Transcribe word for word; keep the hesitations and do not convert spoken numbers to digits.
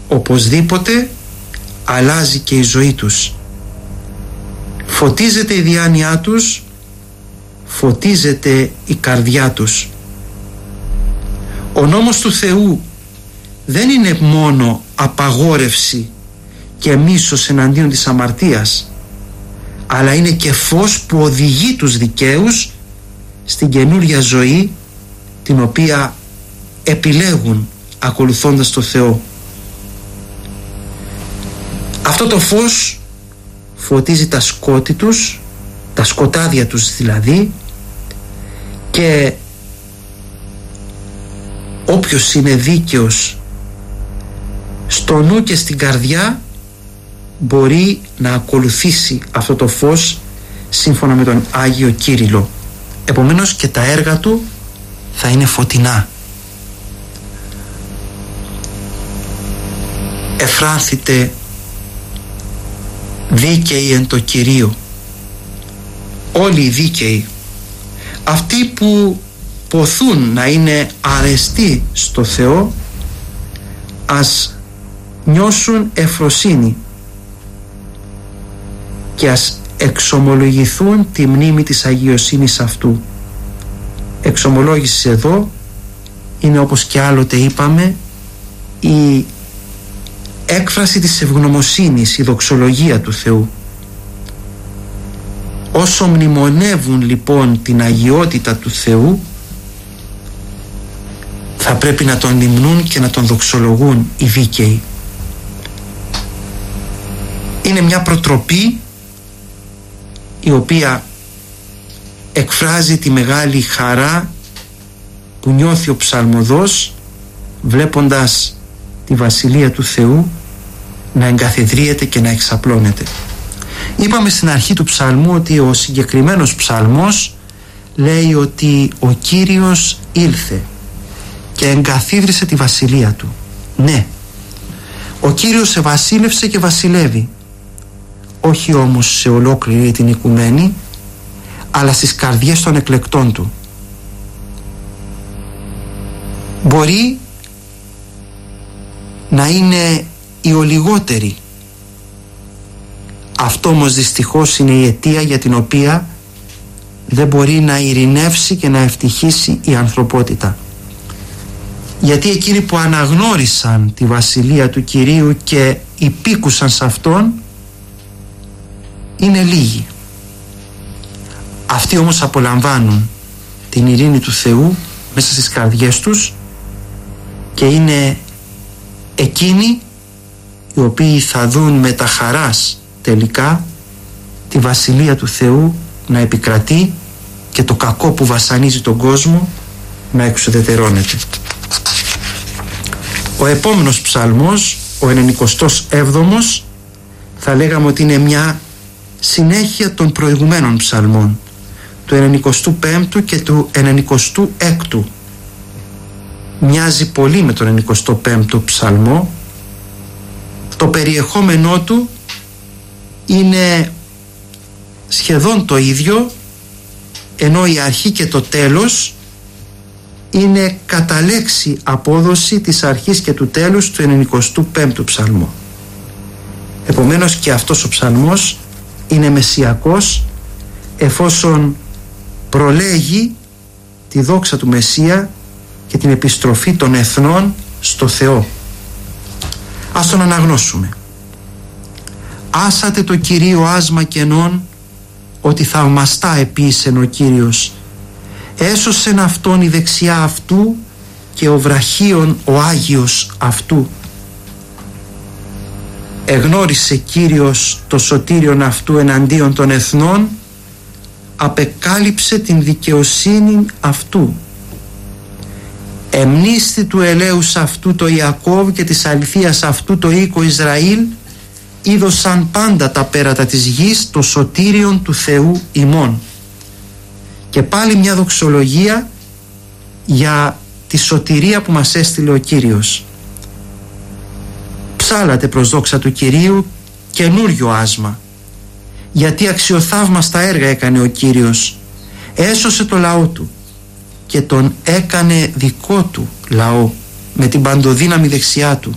οπωσδήποτε αλλάζει και η ζωή τους. Φωτίζεται η διάνοιά τους, φωτίζεται η καρδιά τους. Ο νόμος του Θεού δεν είναι μόνο απαγόρευση και μίσος εναντίον της αμαρτίας, αλλά είναι και φως που οδηγεί τους δικαίους στην καινούρια ζωή, την οποία επιλέγουν ακολουθώντας το Θεό. Αυτό το φως φωτίζει τα σκότη τους, τα σκοτάδια τους δηλαδή, και όποιος είναι δίκαιος στο νου και στην καρδιά μπορεί να ακολουθήσει αυτό το φως σύμφωνα με τον Άγιο Κύριλλο. Επομένως και τα έργα του θα είναι φωτεινά. Εφράνθητε δίκαιοι εν το Κυρίο. Όλοι οι δίκαιοι, αυτοί που ποθούν να είναι αρεστοί στο Θεό, ας νιώσουν ευφροσύνη και ας εξομολογηθούν τη μνήμη της αγιοσύνης αυτού. Εξομολόγηση εδώ είναι, όπως και άλλοτε είπαμε, η έκφραση της ευγνωμοσύνης, η δοξολογία του Θεού. Όσο μνημονεύουν λοιπόν την αγιότητα του Θεού, θα πρέπει να τον υμνούν και να τον δοξολογούν οι δίκαιοι. Είναι μια προτροπή η οποία εκφράζει τη μεγάλη χαρά που νιώθει ο ψαλμοδός βλέποντας τη Βασιλεία του Θεού να εγκαθιδρύεται και να εξαπλώνεται. Είπαμε στην αρχή του ψαλμού ότι ο συγκεκριμένος ψαλμός λέει ότι ο Κύριος ήλθε και εγκαθίδρυσε τη Βασιλεία του. Ναι, ο Κύριος ευασίλευσε και βασιλεύει, όχι όμως σε ολόκληρη την οικουμένη, αλλά στις καρδιές των εκλεκτών του. Μπορεί να είναι οι ολιγότεροι. Αυτό όμως δυστυχώς είναι η αιτία για την οποία δεν μπορεί να ειρηνεύσει και να ευτυχήσει η ανθρωπότητα. Γιατί εκείνοι που αναγνώρισαν τη Βασιλεία του Κυρίου και υπήκουσαν σε Αυτόν είναι λίγοι. Αυτοί όμως απολαμβάνουν την ειρήνη του Θεού μέσα στις καρδιές τους και είναι εκείνοι οι οποίοι θα δουν με τα χαράς τελικά τη Βασιλεία του Θεού να επικρατεί και το κακό που βασανίζει τον κόσμο να εξουδετερώνεται. Ο επόμενος ψαλμός, ο ενενηκοστός έβδομος, θα λέγαμε ότι είναι μια συνέχεια των προηγουμένων ψαλμών, του ενενηκοστού πέμπτου και του ενενηκοστού έκτου. Μοιάζει πολύ με τον ενενηκοστό πέμπτο ψαλμό. Το περιεχόμενό του είναι σχεδόν το ίδιο, ενώ η αρχή και το τέλος είναι κατά λέξη απόδοση της αρχής και του τέλους του ενενηκοστού πέμπτου ψαλμού. Επομένως και αυτός ο ψαλμός είναι μεσσιακός, εφόσον προλέγει τη δόξα του Μεσσία και την επιστροφή των εθνών στο Θεό. Ας τον αναγνώσουμε. Άσατε το Κυρίο άσμα κενών, ότι θαυμαστά επίησεν ο Κύριος. Έσωσεν αυτόν η δεξιά αυτού και ο βραχίων ο Άγιος αυτού. Εγνώρισε Κύριος το σωτήριον αυτού εναντίον των εθνών, απεκάλυψε την δικαιοσύνη αυτού. Εμνίστη του ελέους αυτού το Ιακώβ και της αληθείας αυτού το οίκο Ισραήλ, είδωσαν πάντα τα πέρατα της γης το σωτήριον του Θεού ημών. Και πάλι μια δοξολογία για τη σωτηρία που μας έστειλε ο Κύριος. Ψάλατε προς δόξα του Κυρίου καινούριο άσμα, γιατί αξιοθαύμαστα έργα έκανε ο Κύριος. Έσωσε το λαό του και τον έκανε δικό του λαό με την παντοδύναμη δεξιά του.